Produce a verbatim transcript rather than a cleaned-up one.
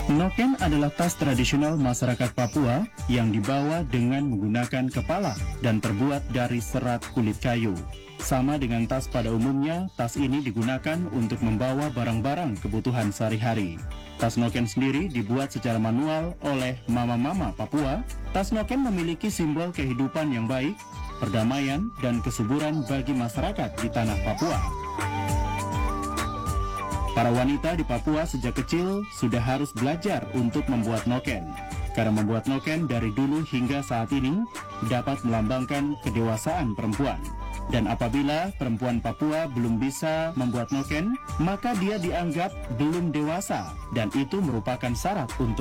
Noken adalah tas tradisional masyarakat Papua yang dibawa dengan menggunakan kepala dan terbuat dari serat kulit kayu. Sama dengan tas pada umumnya, tas ini digunakan untuk membawa barang-barang kebutuhan sehari-hari. Tas noken sendiri dibuat secara manual oleh mama-mama Papua. Tas noken memiliki simbol kehidupan yang baik, perdamaian, dan kesuburan bagi masyarakat di tanah Papua. Para wanita di Papua sejak kecil sudah harus belajar untuk membuat noken. Karena membuat noken dari dulu hingga saat ini dapat melambangkan kedewasaan perempuan. Dan apabila perempuan Papua belum bisa membuat noken, maka dia dianggap belum dewasa dan itu merupakan syarat untuk